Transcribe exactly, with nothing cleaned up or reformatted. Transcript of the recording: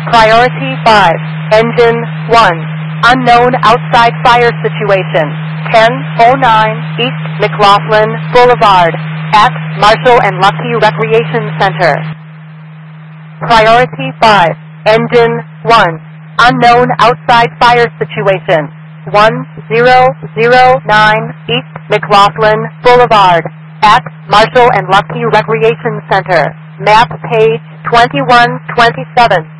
Priority five, Engine one. Unknown outside fire situation. ten oh nine East McLaughlin Boulevard at Marshall and Lucky Recreation Center. Priority five, Engine one. Unknown outside fire situation. one thousand nine East McLaughlin Boulevard at Marshall and Lucky Recreation Center. Map page twenty-one twenty-seven.